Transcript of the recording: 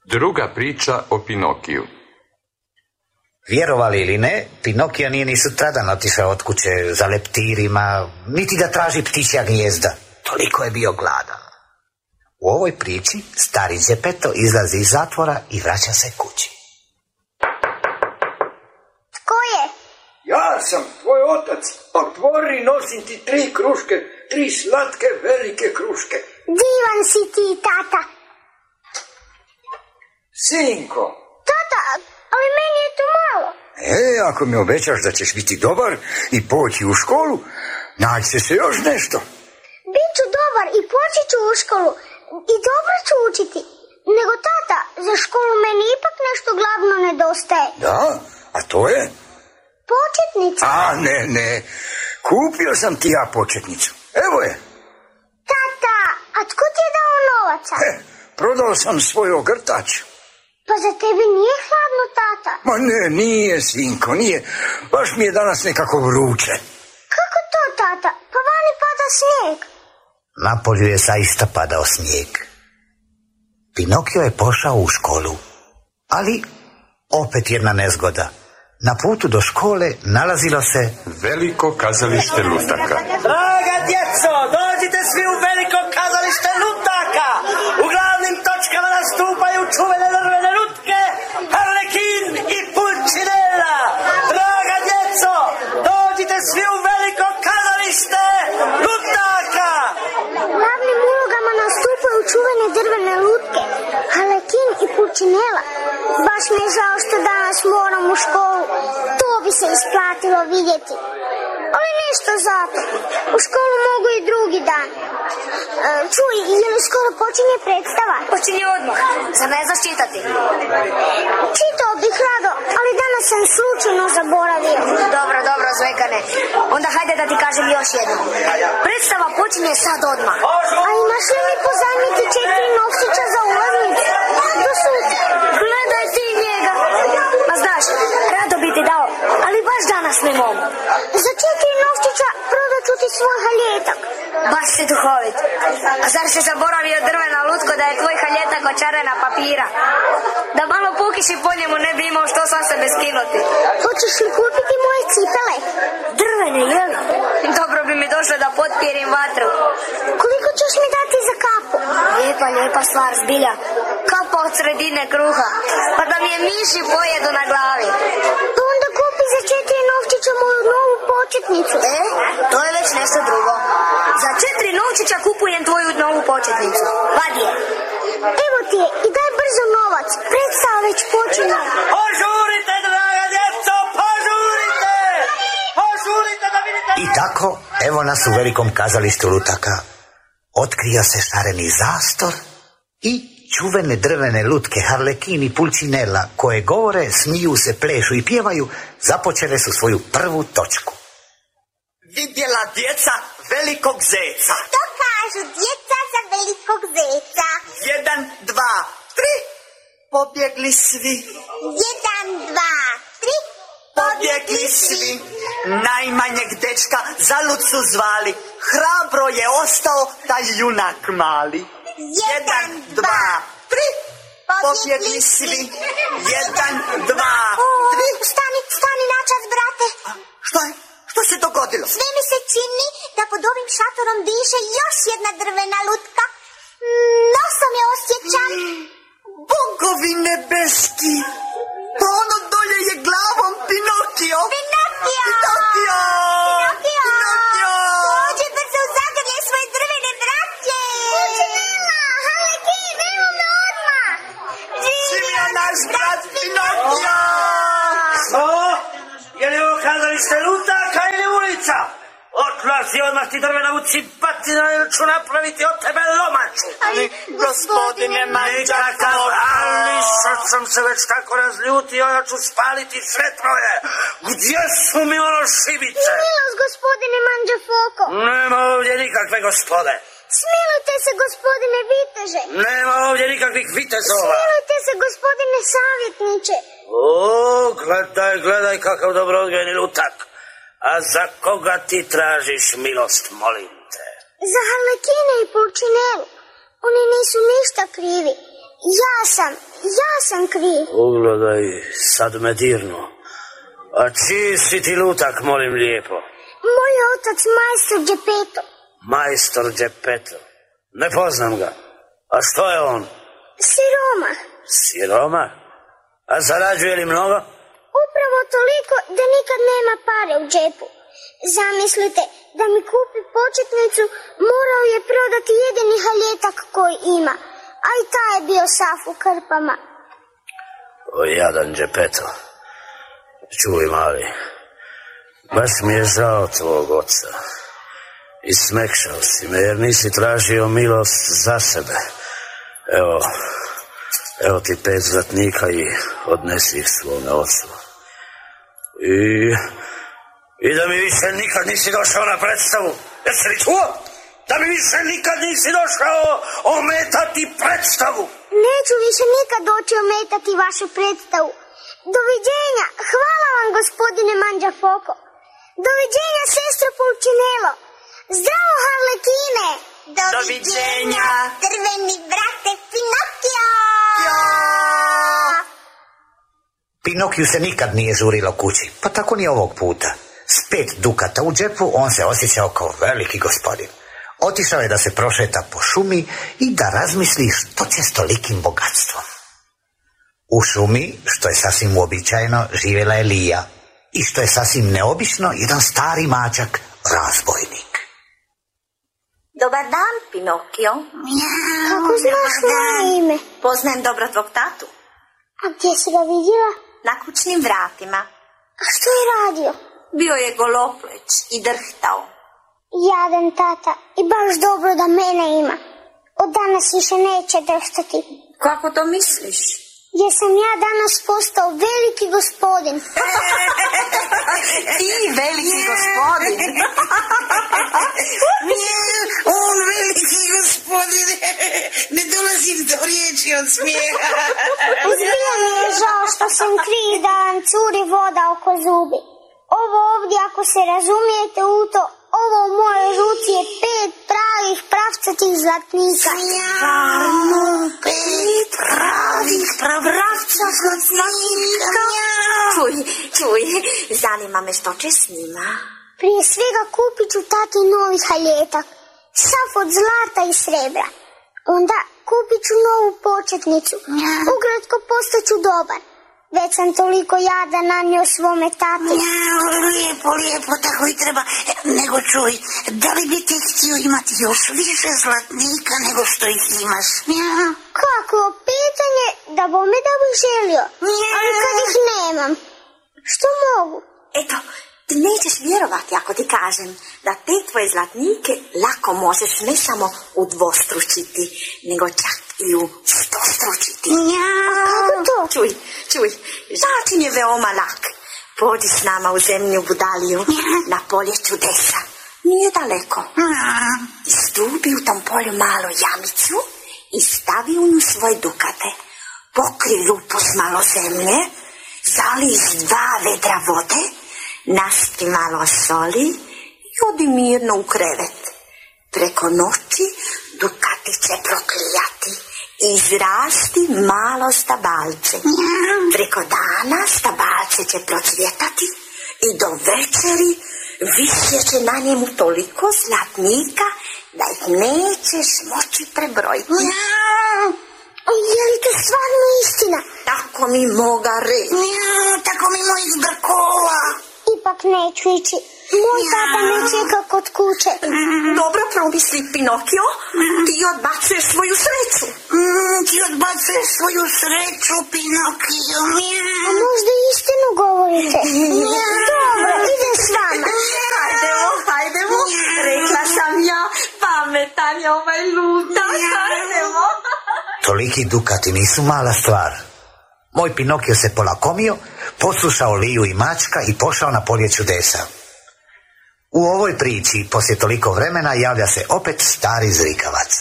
Druga priča o Pinokiju. Vjerovali ili ne, Pinokio nije ni sutradan otišao od kuće za leptirima, niti da traži ptičja gnijezda. Toliko je bio gladan. U ovoj priči stari Đepeto izlazi iz zatvora i vraća se kući. Tko je? Ja sam, tvoj otac. Otvori, nosim ti 3 kruške, 3 slatke, velike kruške. Divan si ti, tata. Sinko. Tata, ali meni je to malo. Ako mi obećaš da ćeš biti dobar i poći u školu, naći se još nešto. Biću dobar i poći ću u školu i dobro ću učiti. Nego tata, za školu meni ipak nešto glavno nedostaje. Da? A to je? Početnica. Ne. Kupio sam ti ja početnicu. Evo je. Tata, a tko ti je dao novaca? Prodao sam svoj ogrtač. Pa za tebi nije hladno, tata? Ma ne, nije, sinko, nije. Baš mi je danas nekako vruće. Kako to, tata? Pa vani pada snijeg. Napolju je zaista padao snijeg. Pinokio je pošao u školu, ali opet jedna nezgoda. Na putu do škole nalazilo se veliko kazalište lutaka. Draga djeco, dođite svi u veliko kazalište lutaka. U glavnim točkama nastupaju čuvene drvene lutke, Harlekin i Pulcinella. Draga djeco, dođite svi u veliko kazalište lutaka. U glavnim ulogama nastupaju čuvene drvene lutke, Harlekin i Pulcinella. Baš mi je žao što danas moram u školu. To bi se isplatilo vidjeti. Ali nešto zato. U školu mogu i drugi dan. Čuj, je li skoro počinje predstava? Počinje odmah. Za ne znaš čitati? Čitao bih rado, ali danas sam slučajno zaboravio. Dobro, Zvekane. Onda hajde da ti kažem još jedno. Predstava počinje sad odmah. A imaš li mi pozajmiti 4 novčića za ulaznicu? Do sutra. Gledaj ti njega. Ma znaš, rado bi ti dao, ali baš danas ne mogu. Za 4 novčića prodat ću ti svoj haljetak. Baš si duhovit. A zar se zaboravio drvena lutko da je tvoj haljetak od čarena papira? Da malo pukiš i po njemu ne bi imao što sam sebe skinuti. Hoćeš li kupiti moje cipele? Drvene, jel? Dobro bi mi došlo da potpirim vatru. Koliko ćeš mi dati za kapu? Lijepa stvar, zbilja. Kapa od sredine kruha. Pa da mi je miši pojedu na glavi. Pa onda kupi za 4 novčića moju novu početnicu. To je već nešto drugo. Za 4 novčića kupujem tvoju novu početnicu. Vadi je. Evo ti je i daj brzo novac. Predstava već počinje. Požurite, draga djeco, požurite! Požurite da vidite... I tako, evo nas u velikom kazalištu lutaka. Otkrio se šareni zastor i čuvene drvene lutke Harlekin i Pulcinella, koje govore, smiju se, plešu i pjevaju, započele su svoju prvu točku. Vidjela djeca velikog zeca. To kažu djeca za velikog zeca. 1, 2, 3. Pobjegli svi. 1, 2, 3. Pobjegli svi. Najmanjeg dečka zalud su zvali. Hrabro je ostao taj junak mali. 1, 2, 3. Pobjegli svi. 1, 2, 3. Stani načas, brate. Što je? Što se dogodilo? Sve mi se čini da pod ovim šatorom diše još jedna drvena lutka. Nosom je osjećam. Bogovi nebeski! Pa ono dolje je glavom Pinokio! Pinokio! Dođi brzo u zagrlje svoje drvene braće! Pulcinella, Harlekin, evo me odmah! Živio naš brat Pinokio! Je li ovo kazalište lutaka ili ulica? Odlazi odmah ti drvena uci batina ili ću napraviti od tebe lomaču. Ali, gospodine Manđafo, ali sad sam se već tako razljutio, ja ću spaliti sve troje. Gdje su mi ono šibice? Smilost, gospodine Manđafoko. Nema ovdje nikakve gospode. Smilujte se, gospodine viteže. Nema ovdje nikakvih vitezova. Smilujte se, gospodine savjetniče. Gledaj kakav dobro odgojeni lutak. A za koga ti tražiš milost, molim te? Za Harlekina i Pulcinellu. Oni nisu ništa krivi. Ja sam ja sam kriv. Ugledaj, sad me dirnu. A čiji si ti lutak, molim lijepo? Moj otac, majstor Džepeto. Majstor Džepeto. Ne poznam ga. A što je on? Siroma. Siroma? A zarađuje li mnogo? Upravo toliko da nikad nema pare u džepu. Zamislite, da mi kupi početnicu, morao je prodati jedini haljetak koji ima. A i taj je bio sav u krpama. O, jadan Džepeto. Čuj, mali, baš mi je žao tvog oca. I smekšao si me jer nisi tražio milost za sebe. Evo ti 5 zlatnika i odnesi ih svome ocu. I da mi više nikad nisi došao na predstavu. Jesi li čuo? Da mi više nikad nisi došao ometati predstavu. Neću više nikad doći ometati vašu predstavu. Doviđenja, hvala vam gospodine Manđafoko. Doviđenja sestro Pulcinelo. Zdravo Harlekine. Doviđenja. Drveni brate Pinokio. Pinokiju se nikad nije žurilo kući, pa tako ni ovog puta. S 5 dukata u džepu on se osjećao kao veliki gospodin. Otišao je da se prošeta po šumi i da razmisli što će s tolikim bogatstvom. U šumi, što je sasvim uobičajeno, živjela je Lija. I što je sasvim neobično, jedan stari mačak, razbojnik. Dobar dan, Pinokio. Kako znaš moje ime? Poznajem dobro tvog tatu. A gdje si ga vidjela? Na kućnim vratima. A što je radio? Bio je golopleć i drhtao. Jadan tata, i baš dobro da mene ima. Od danas više neće drhtati. Kako to misliš? Jer sam ja danas postao veliki gospodin. Ti veliki gospodin. On veliki gospodin. Ne dolazim do riječi od smijeha. Zbilja mi je žao što sam kriv da vam curi voda oko zubi. Ovo ovdje, ako se razumijete u to, ovo u mojoj ruci je 5 pravih pravcatih zlatnika. Stvarno, 5 pravih pravcatih zlatnika. Čuj, zanima me što će s njima. Prije svega kupit ću tati novi haljetak, sav od zlata i srebra. Onda kupit ću novu početnicu, ukratko postaću dobar. Već sam toliko jada nanio svome tati. Lijepo, tako i treba. Nego čuj, da li bi ti htio imati još više zlatnika nego što ih imaš? Kako pitanje, da bome da bih želio, ali kad ih nemam, što mogu? Eto, ti nećeš vjerovati ako ti kažem da te tvoje zlatnike lako možeš ne samo udvostručiti, nego čak i u 100stručiti. Kako to? Čuj, način je veoma lak. Pođi s nama u zemlju Budaliju, na polje čudesa. Nije daleko. Izdubi u tom polju malu jamicu i stavi u nju svoje dukate. Pokri rupu s malo zemlje, zali s 2 vedra vode, naspi malo soli i odi mirno u krevet. Preko noći dukati će proklijati, izrasti malo stabalce. Preko dana stabalce će procvjetati i do večeri više će na njemu toliko zlatnika da ih nećeš moći prebrojiti. Je li to stvarno istina? Tako mi moga reći. Tako mi mojih drkova. Ipak neću ići. Moj tata me čeka kod kuće. Dobro promisli, Pinokio. Ti odbacuješ svoju sreću. Ti odbacuješ svoju sreću, Pinokio. A možda istinu govorite? Dobro, idem s vama. Hajdemo. Rekla sam ja, pametan je ovaj ludak. Hajdemo. Toliki dukati nisu mala stvar. Moj Pinokio se polakomio, poslušao Liju i mačka i pošao na polje čudesa. U ovoj priči, poslije toliko vremena, javlja se opet stari zrikavac.